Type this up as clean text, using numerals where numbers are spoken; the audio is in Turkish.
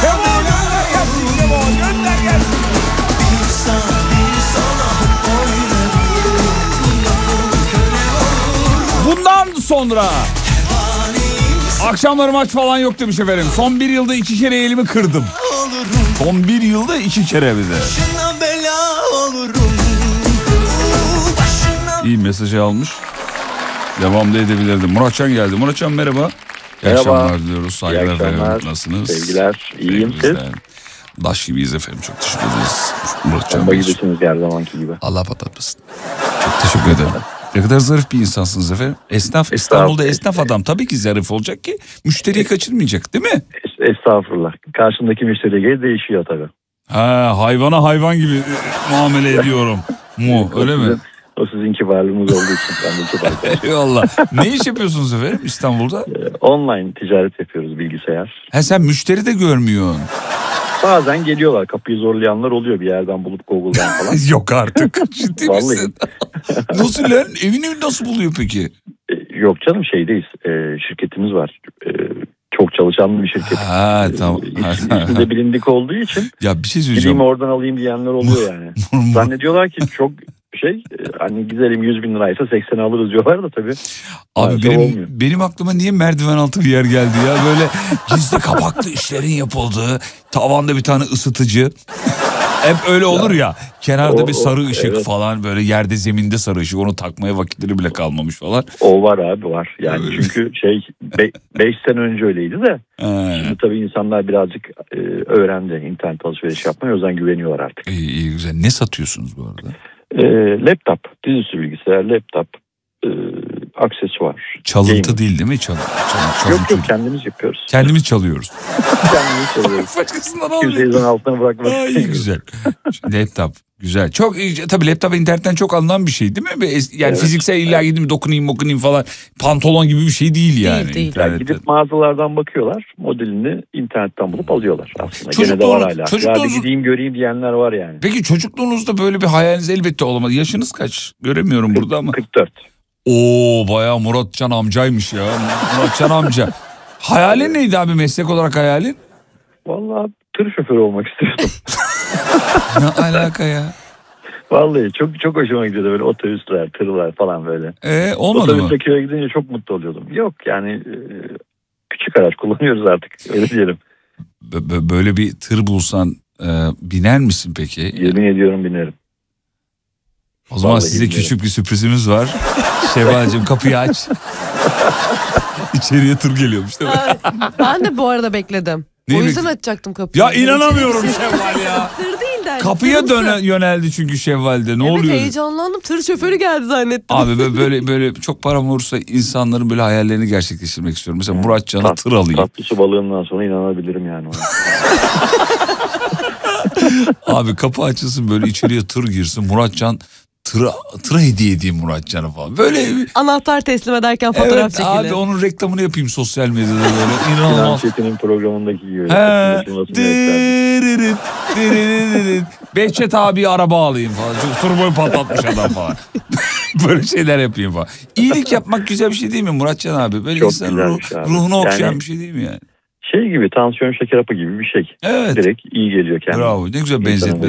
gönder gelsin Kemal. Gönder gelsin. Bundan sonra akşamları maç falan yok demiş efendim. Son bir yılda 2 kere elimi kırdım. Son bir yılda 2 kere bir de. İyi mesajı almış. Devam da edebilirdim. Muratcan geldi. Muratcan merhaba. İyi akşamlar diliyoruz. Saygılar efendim. Nasılsınız? Sevgiler. İyiyim siz? Daş gibiyiz efendim. Çok teşekkür ederiz. Muratcan Bomba gibisiniz her zamanki gibi. Allah patlatmasın. Çok teşekkür ederim. Ne kadar zarif bir insansınız efendim. Esnaf, İstanbul'da esnaf adam tabii ki zarif olacak ki müşteriyi kaçırmayacak değil mi? Estağfurullah. Karşımdaki müşteriye göre değişiyor tabii. Ha, hayvana hayvan gibi muamele ediyorum. Öyle mi? O sizin kibarlığınız olduğu için ben de kibarlığım. Eyvallah. Ne iş yapıyorsunuz efendim İstanbul'da? Online ticaret yapıyoruz, bilgisayar. Ha, sen müşteri de görmüyorsun. Bazen geliyorlar, kapıyı zorlayanlar oluyor bir yerden bulup Google'dan falan. Yok artık. Ciddi misin? Nasıl lan? Evini nasıl buluyor peki? Yok canım, şeydeyiz. Şirketimiz var. Çok çalışan bir şirket. Ha tamam. İsmi de bilindik olduğu için. Ya bir şey söyleyeceğim. Gideyim oradan alayım diyenler oluyor yani. Zannediyorlar ki çok hani gidelim 100 bin liraysa 80 alırız diyorlar da tabii. Abi benim aklıma niye merdiven altı bir yer geldi ya? Böyle gizli kapaklı işlerin yapıldığı, tavanda bir tane ısıtıcı. Hep öyle olur ya. Kenarda bir sarı ışık evet. Falan, böyle yerde zeminde sarı ışık, onu takmaya vakitleri bile kalmamış falan. O var abi, var. Yani evet. Çünkü 5 sene önce öyleydi de. Şimdi tabii insanlar birazcık öğrendi internet alışveriş yapmayı, o yüzden güveniyorlar artık. İyi güzel. Ne satıyorsunuz bu arada? Laptop, dizüstü bilgisayar, laptop, aksesuar. Çalıntı gaming. Değil mi? Çalıntı. Yok kendimiz yapıyoruz. Kendimiz çalıyoruz. Kendimiz çalıyoruz. Başkasından almıyor. Kimseyi altına bırakmak istemiyoruz. İyi güzel. Laptop. Güzel. Çok tabii laptop internetten çok alınan bir şey değil mi? Yani evet, fiziksel illa gidip dokunayım falan, pantolon gibi bir şey değil yani. Değil. Yani gidip mağazalardan bakıyorlar, modelini internetten bulup alıyorlar aslında. Gene de var hala. Ya gideyim göreyim diyenler var yani. Peki çocukluğunuzda böyle bir hayaliniz elbette olamadı. Yaşınız kaç? Göremiyorum burada ama. 44. Oo, bayağı Muratcan amcaymış ya. Muratcan amca. Hayalin neydi abi, meslek olarak hayalin? Vallahi tır şoförü olmak istiyordum. Ne alaka ya? Vallahi çok hoşuma gidiyordu böyle otobüsler, tırlar falan böyle. Olmadı mı? Otobüste köye gidince çok mutlu oluyordum. Yok yani küçük araç kullanıyoruz artık, öyle diyelim. Böyle bir tır bulsan biner misin peki? Yemin ediyorum binerim. O zaman vallahi size küçük bir sürprizimiz var. Şevval'cığım kapıyı aç. İçeriye tır geliyormuş değil mi? Ben de bu arada bekledim. O yüzden açacaktım kapıyı. Ya inanamıyorum Şevval ya. Tır değil de. Kapıya yöneldi çünkü Şevval'de. Ne oluyor? Evet, heyecanlandım. Tır şoförü geldi zannettim. Abi böyle çok param olursa insanların böyle hayallerini gerçekleştirmek istiyorum. Mesela Muratcan'a tır alayım. Tatlı su balığından sonra inanabilirim yani ona. Abi kapı açılsın, böyle içeriye tır girsin. Muratcan tıra hediye edeyim Muratcan'a falan. Böyle anahtar teslim ederken fotoğraf çekilir. Abi onun reklamını yapayım sosyal medyada böyle. İnanılmaz. Çetin'in programındaki gibi. Behçet abi araba alayım falan. Çok turboyu patlatmış adam falan. Böyle şeyler yapayım falan. İyilik yapmak güzel bir şey değil mi Muratcan abi? Böyle insanın ruhunu okşayan bir şey değil mi yani? Şey gibi, tansiyon şeker hapı gibi bir şey. Evet. Direkt iyi geliyor kendine. Bravo, ne güzel benzetme.